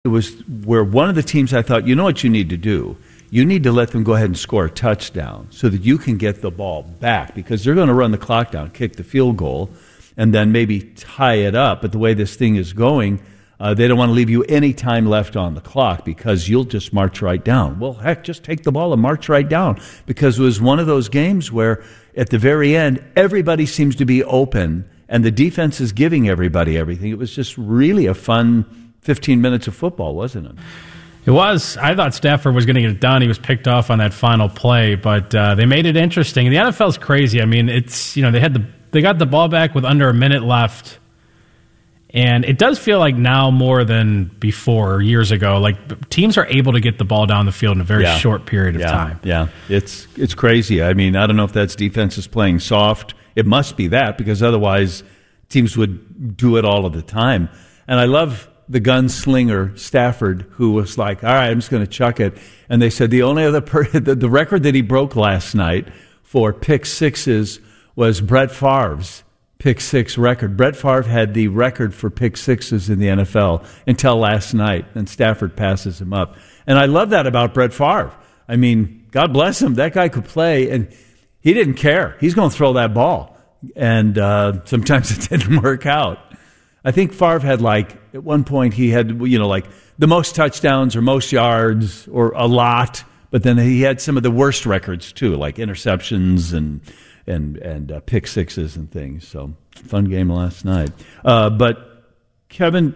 It was where one of the teams I thought, you know what you need to do? You need to let them go ahead and score a touchdown so that you can get the ball back, because they're going to run the clock down, kick the field goal, and then maybe tie it up. But the way this thing is going, they don't want to leave you any time left on the clock because you'll just march right down. Well, heck, just take the ball and march right down, because it was one of those games where at the very end, everybody seems to be open and the defense is giving everybody everything. It was just really a fun 15 minutes of football, wasn't it? It was. I thought Stafford was going to get it done. He was picked off on that final play, but they made it interesting. The NFL's crazy. I mean, it's, you know, they got the ball back with under a minute left, and it does feel like now more than before, years ago. Like, teams are able to get the ball down the field in a very short period of time. Yeah, it's crazy. I mean, I don't know if that's defenses playing soft. It must be that, because otherwise teams would do it all of the time. And I love the gunslinger Stafford, who was like, all right, I'm just going to chuck it. And they said the only other the record that he broke last night for pick sixes was Brett Favre's pick six record. Brett Favre had the record for pick sixes in the NFL until last night, and Stafford passes him up. And I love that about Brett Favre. I mean, God bless him. That guy could play, and he didn't care. He's going to throw that ball. And sometimes it didn't work out. I think Favre had, like, at one point he had, you know, like the most touchdowns or most yards or a lot, but then he had some of the worst records too, like interceptions and pick sixes and things. So fun game last night. But Kevin,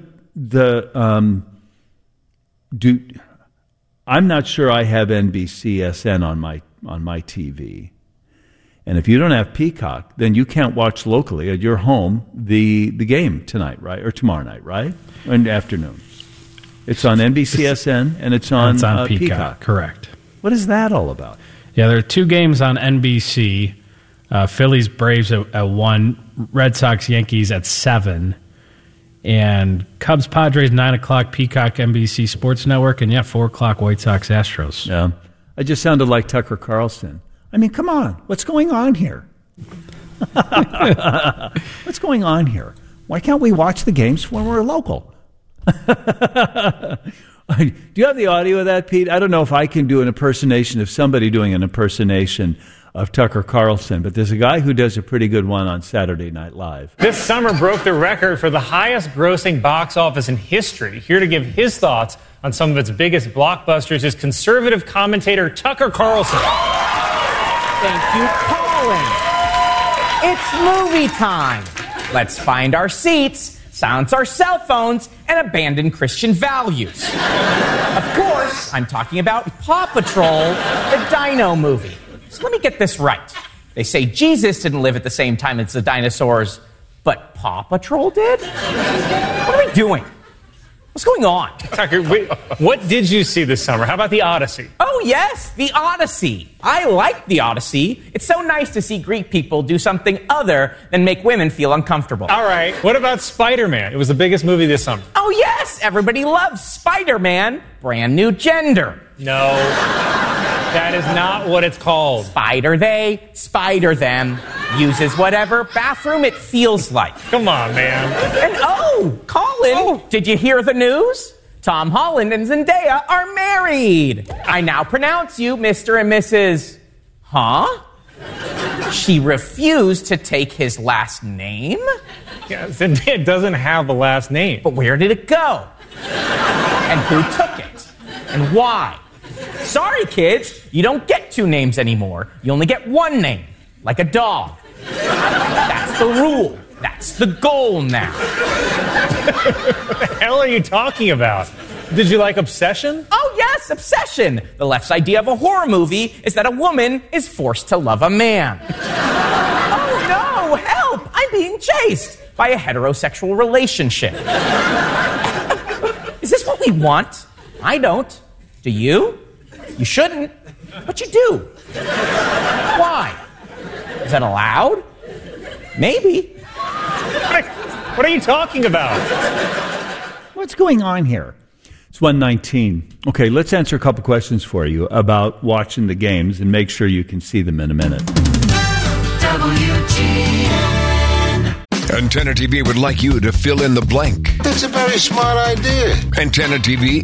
I'm not sure I have NBCSN on my TV. And if you don't have Peacock, then you can't watch locally at your home the game tonight, right? Or tomorrow night, right? In the afternoon. It's on NBCSN and it's on Peacock. Correct. What is that all about? Yeah, there are two games on NBC. Phillies Braves at 1, Red Sox Yankees at 7, and Cubs Padres 9 o'clock, Peacock NBC Sports Network, and 4 o'clock White Sox Astros. Yeah, I just sounded like Tucker Carlson. I mean, come on. What's going on here? What's going on here? Why can't we watch the games when we're local? Do you have the audio of that, Pete? I don't know if I can do an impersonation of somebody doing an impersonation of Tucker Carlson, but there's a guy who does a pretty good one on Saturday Night Live. This summer broke the record for the highest grossing box office in history. Here to give his thoughts on some of its biggest blockbusters is conservative commentator Tucker Carlson. Thank you, Colin. It's movie time. Let's find our seats, silence our cell phones, and abandon Christian values. Of course, I'm talking about Paw Patrol, the Dino movie. So let me get this right. They say Jesus didn't live at the same time as the dinosaurs, but Paw Patrol did? What are we doing? What's going on? Tucker, wait, what did you see this summer? How about The Odyssey? Oh, yes, The Odyssey. I like The Odyssey. It's so nice to see Greek people do something other than make women feel uncomfortable. All right. What about Spider-Man? It was the biggest movie this summer. Oh, yes, everybody loves Spider-Man. Brand new gender. No, that is not what it's called. Spider they, spider them. Uses whatever bathroom it feels like. Come on, man. And Colin, did you hear the news? Tom Holland and Zendaya are married. I now pronounce you Mr. and Mrs. Huh? She refused to take his last name? Yeah, Zendaya doesn't have a last name. But where did it go? And who took it? And why? Sorry, kids, you don't get 2 names anymore. You only get 1 name, like a dog. That's the rule. That's the goal now. What the hell are you talking about? Did you like Obsession? Oh, yes, Obsession. The left's idea of a horror movie is that a woman is forced to love a man. Oh, no, help! I'm being chased by a heterosexual relationship. Is this what we want? I don't. Do you? You shouldn't, but you do. Why? Is that allowed? Maybe. What are you talking about? What's going on here? It's 1:19. Okay, let's answer a couple questions for you about watching the games and make sure you can see them in a minute. WGN. Antenna TV would like you to fill in the blank. That's a very smart idea. Antenna TV